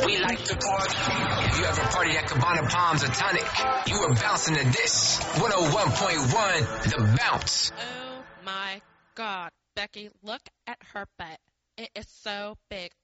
We like to party. If you ever partied at Cabana Palms or Tonic, you were bouncing to this. 101.1 The Bounce. Oh my God, Becky, look at her butt. It is so big.